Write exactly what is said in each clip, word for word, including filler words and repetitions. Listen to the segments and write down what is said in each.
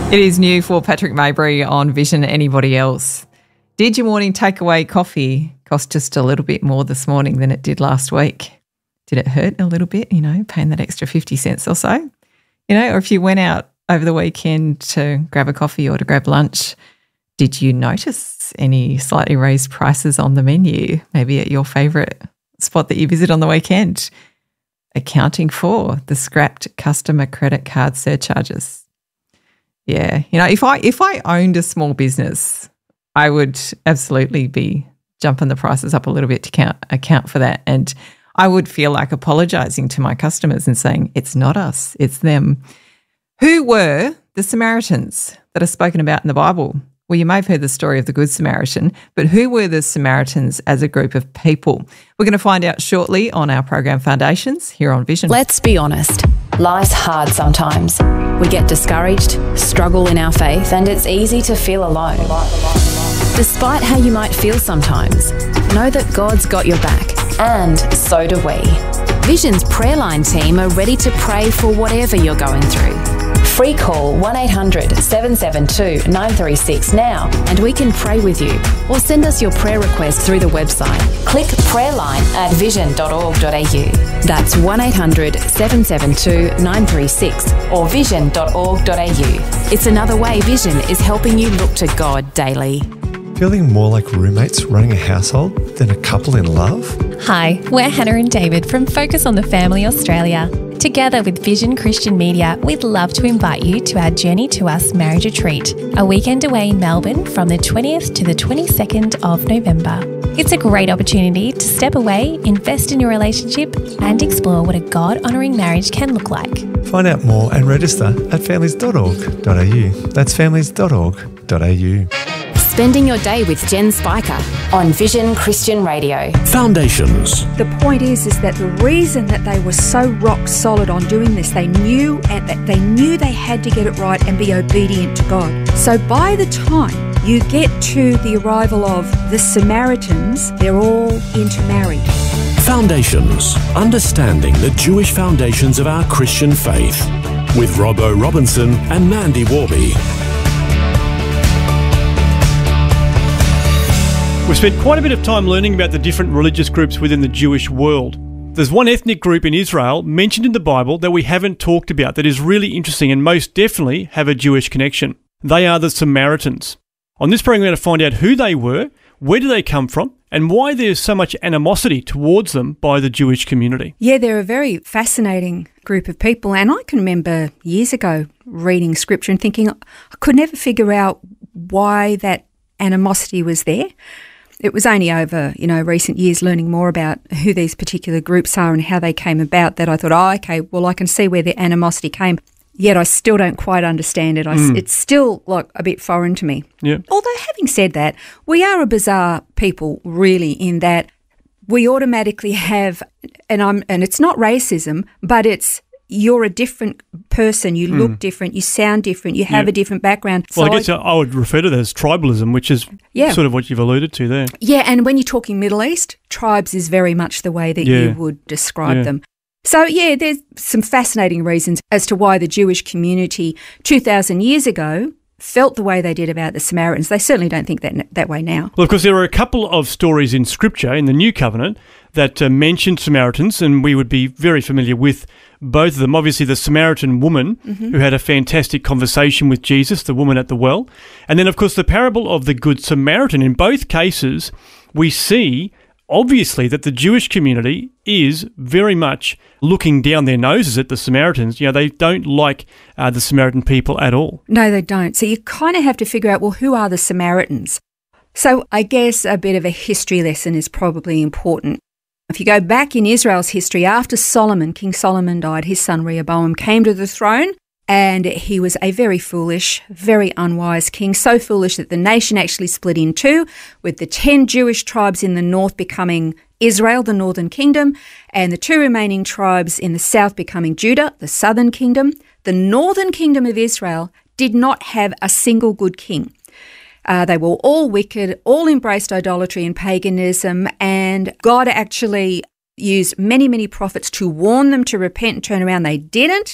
It is new for Patrick Maybury on Vision. Anybody else? Did your morning takeaway coffee cost just a little bit more this morning than it did last week? Did it hurt a little bit, you know, paying that extra fifty cents or so? You know, or if you went out over the weekend to grab a coffee or to grab lunch, did you notice any slightly raised prices on the menu, maybe at your favourite spot that you visit on the weekend? Accounting for the scrapped customer credit card surcharges. Yeah, you know, if I if I owned a small business, I would absolutely be jumping the prices up a little bit to count, account for that. And I would feel like apologising to my customers and saying, it's not us, it's them. Who were the Samaritans that are spoken about in the Bible? Well, you may have heard the story of the Good Samaritan, but who were the Samaritans as a group of people? We're going to find out shortly on our program Foundations here on Vision. Let's be honest. Life's hard sometimes. We get discouraged, struggle in our faith, and it's easy to feel alone. Despite how you might feel sometimes, know that God's got your back, and so do we. Vision's prayer line team are ready to pray for whatever you're going through. Free call one eight hundred seven seven two nine three six now and we can pray with you, or send us your prayer request through the website. Click prayerline at vision dot org dot a u. That's one eight hundred seven seven two nine three six or vision dot org dot a u. It's another way Vision is helping you look to God daily. Feeling more like roommates running a household than a couple in love? Hi, we're Hannah and David from Focus on the Family Australia. Together with Vision Christian Media, we'd love to invite you to our Journey to Us marriage retreat, a weekend away in Melbourne from the twentieth to the twenty-second of November. It's a great opportunity to step away, invest in your relationship and explore what a God-honouring marriage can look like. Find out more and register at families dot org dot a u. That's families dot org dot a u. Spending your day with Jen Spiker on Vision Christian Radio. Foundations. The point is, is that the reason that they were so rock solid on doing this, they knew and that they knew they had to get it right and be obedient to God. So by the time you get to the arrival of the Samaritans, they're all intermarried. Foundations. Understanding the Jewish foundations of our Christian faith. With Robbo Robinson and Mandy Warby. We've spent quite a bit of time learning about the different religious groups within the Jewish world. There's one ethnic group in Israel mentioned in the Bible that we haven't talked about that is really interesting and most definitely have a Jewish connection. They are the Samaritans. On this program, we're going to find out who they were, where do they come from, and why there's so much animosity towards them by the Jewish community. Yeah, they're a very fascinating group of people. And I can remember years ago reading scripture and thinking I could never figure out why that animosity was there. It was only over, you know, recent years learning more about who these particular groups are and how they came about that I thought, oh, okay, well, I can see where the animosity came. Yet I still don't quite understand it. I, mm. It's still like a bit foreign to me. Yeah. Although having said that, we are a bizarre people really in that we automatically have, and I'm, and it's not racism, but it's you're a different person, you look mm. different, you sound different, you have yeah. a different background. Well, so I guess I, I would refer to that as tribalism, which is yeah. sort of what you've alluded to there. Yeah, and when you're talking Middle East, tribes is very much the way that yeah. you would describe yeah. them. So, yeah, there's some fascinating reasons as to why the Jewish community two thousand years ago felt the way they did about the Samaritans. They certainly don't think that that way now. Well, of course, there are a couple of stories in Scripture, in the New Covenant, that uh, mention Samaritans, and we would be very familiar with both of them. Obviously, the Samaritan woman mm-hmm. who had a fantastic conversation with Jesus, the woman at the well. And then, of course, the parable of the Good Samaritan. In both cases, we see, obviously, that the Jewish community is very much looking down their noses at the Samaritans. You know, they don't like uh, the Samaritan people at all. No, they don't. So you kind of have to figure out, well, who are the Samaritans? So I guess a bit of a history lesson is probably important. If you go back in Israel's history, after Solomon, King Solomon died, his son Rehoboam came to the throne, and he was a very foolish, very unwise king, so foolish that the nation actually split in two, with the ten Jewish tribes in the north becoming Israel, the northern kingdom, and the two remaining tribes in the south becoming Judah, the southern kingdom. The northern kingdom of Israel did not have a single good king. Uh, they were all wicked, all embraced idolatry and paganism, and God actually used many, many prophets to warn them to repent and turn around. They didn't.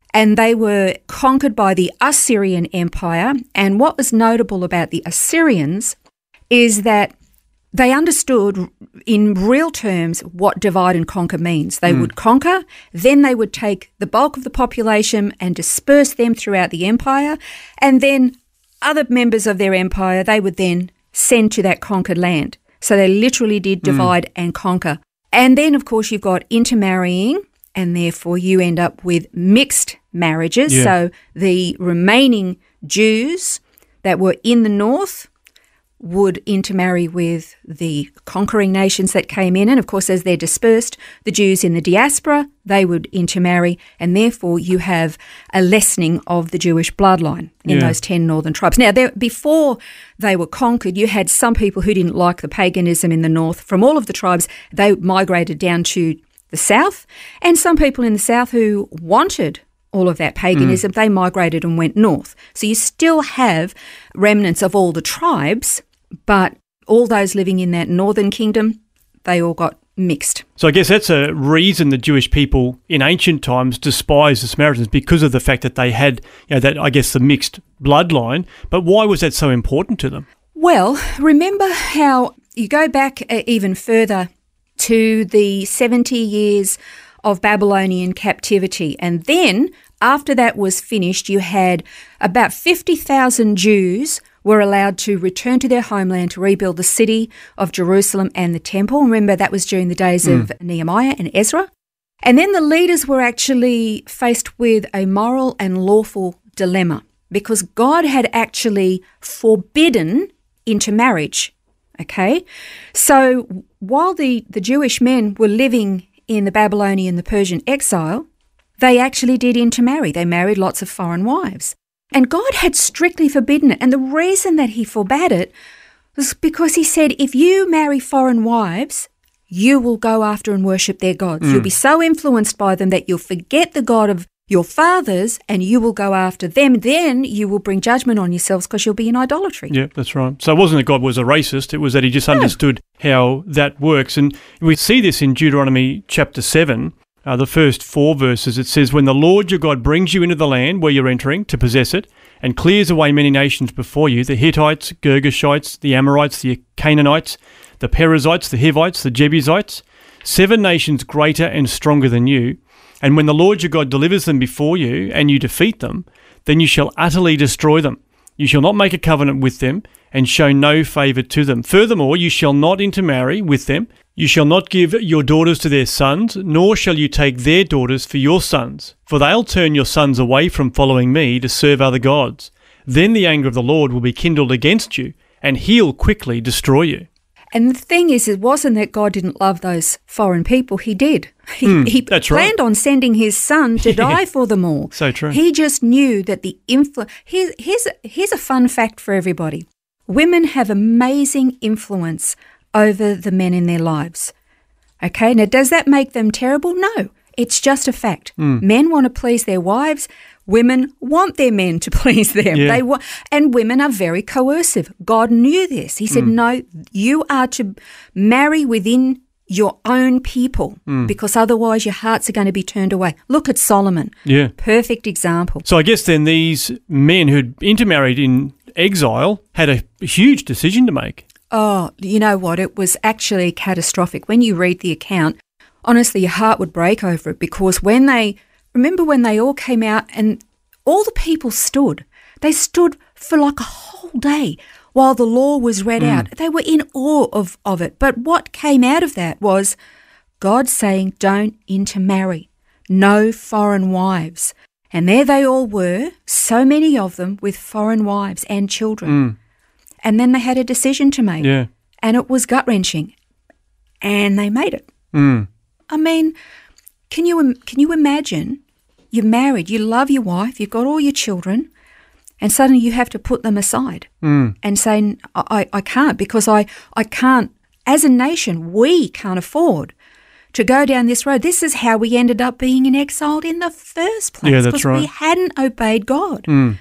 and they were conquered by the Assyrian Empire. And what was notable about the Assyrians is that they understood in real terms what divide and conquer means. They mm. would conquer, then they would take the bulk of the population and disperse them throughout the empire, and then other members of their empire they would then send to that conquered land. So they literally did divide mm. and conquer. And then, of course, you've got intermarrying, and therefore you end up with mixed marriages. Yeah. So the remaining Jews that were in the north would intermarry with the conquering nations that came in. And, of course, as they're dispersed, the Jews in the diaspora, they would intermarry, and therefore you have a lessening of the Jewish bloodline in Yeah. those ten northern tribes. Now, there, before they were conquered, you had some people who didn't like the paganism in the north. From all of the tribes, they migrated down to the south, and some people in the south who wanted all of that paganism, mm. they migrated and went north. So you still have remnants of all the tribes, but all those living in that northern kingdom, they all got mixed. So I guess that's a reason the Jewish people in ancient times despised the Samaritans, because of the fact that they had, you know, that, I guess, the mixed bloodline. But why was that so important to them? Well, remember how you go back uh, even further to the seventy years of Babylonian captivity, and then after that was finished, you had about fifty thousand Jews were allowed to return to their homeland to rebuild the city of Jerusalem and the temple. Remember, that was during the days mm. of Nehemiah and Ezra. And then the leaders were actually faced with a moral and lawful dilemma, because God had actually forbidden intermarriage, okay? So while the, the Jewish men were living in the Babylonian, the Persian exile, they actually did intermarry. They married lots of foreign wives. And God had strictly forbidden it. And the reason that he forbade it was because he said, if you marry foreign wives, you will go after and worship their gods. Mm. You'll be so influenced by them that you'll forget the God of your fathers and you will go after them. Then you will bring judgment on yourselves because you'll be in idolatry. Yeah, that's right. So it wasn't that God was a racist. It was that he just no. understood how that works. And we see this in Deuteronomy chapter seven. Uh, the first four verses, it says, when the Lord your God brings you into the land where you're entering to possess it, and clears away many nations before you, the Hittites, Girgashites, the Amorites, the Canaanites, the Perizzites, the Hivites, the Jebusites, seven nations greater and stronger than you, and when the Lord your God delivers them before you, and you defeat them, then you shall utterly destroy them. You shall not make a covenant with them, and show no favour to them. Furthermore, you shall not intermarry with them. You shall not give your daughters to their sons, nor shall you take their daughters for your sons, for they'll turn your sons away from following me to serve other gods. Then the anger of the Lord will be kindled against you, and he'll quickly destroy you. And the thing is, it wasn't that God didn't love those foreign people. He did. He, mm, he that's planned right. on sending his son to die for them all. So true. He just knew that the influence... Here, here's, here's a fun fact for everybody. Women have amazing influence over the men in their lives. Okay, now does that make them terrible? No, it's just a fact. Mm. Men want to please their wives. Women want their men to please them. Yeah. They wa- And women are very coercive. God knew this. He said, mm. no, you are to marry within your own people mm. because otherwise your hearts are going to be turned away. Look at Solomon. Yeah. Perfect example. So I guess then these men who'd intermarried in exile had a huge decision to make. Oh, you know what? It was actually catastrophic. When you read the account, honestly, your heart would break over it, because when they, remember when they all came out and all the people stood, they stood for like a whole day while the law was read mm. out. They were in awe of, of it. But what came out of that was God saying, don't intermarry, no foreign wives. And there they all were, so many of them with foreign wives and children. Mm. And then they had a decision to make. Yeah. And it was gut-wrenching. And they made it. Mm. I mean, can you can you imagine, you're married, you love your wife, you've got all your children, and suddenly you have to put them aside mm. and say, I, I can't, because I, I can't, as a nation, we can't afford to go down this road. This is how we ended up being in exile in the first place. Yeah, that's because right. we hadn't obeyed God. Mm.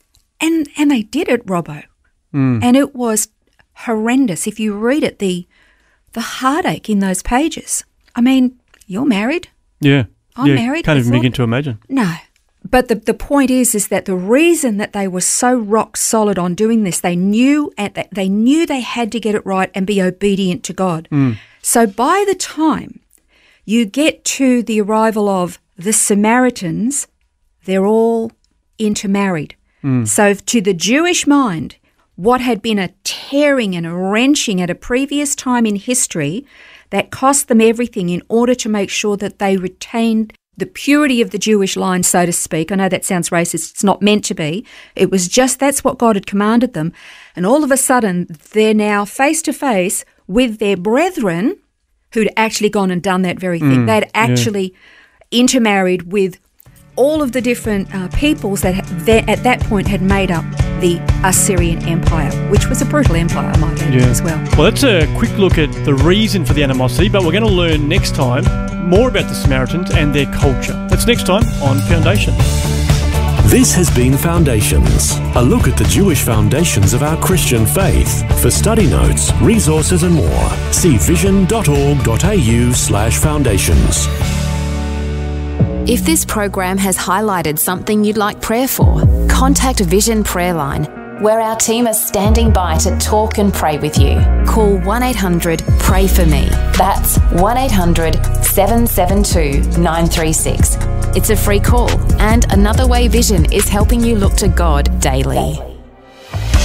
And and they did it, Robbo. Mm. And it was horrendous. If you read it, the the heartache in those pages. I mean, you're married. Yeah. I'm yeah, married. Can't even before. begin to imagine. No, But the, the point is, is that the reason that they were so rock solid on doing this, they knew at that they knew they had to get it right and be obedient to God. Mm. So by the time you get to the arrival of the Samaritans, they're all intermarried. Mm. So to the Jewish mind, what had been a tearing and a wrenching at a previous time in history that cost them everything in order to make sure that they retained the purity of the Jewish line, so to speak. I know that sounds racist. It's not meant to be. It was just that's what God had commanded them. And all of a sudden, they're now face to face with their brethren who'd actually gone and done that very thing. Mm, They'd actually yeah. intermarried with all of the different uh, peoples that ha- at that point had made up the Assyrian Empire, which was a brutal empire, I might add, yeah. as well. Well, that's a quick look at the reason for the animosity, but we're going to learn next time more about the Samaritans and their culture. That's next time on Foundation. This has been Foundations, a look at the Jewish foundations of our Christian faith. For study notes, resources and more, see vision.org.au slash foundations. If this program has highlighted something you'd like prayer for, contact Vision Prayer Line, where our team are standing by to talk and pray with you. Call one eight hundred pray for me. That's one eight hundred seven seven two nine three six. It's a free call, and Another Way Vision is helping you look to God daily.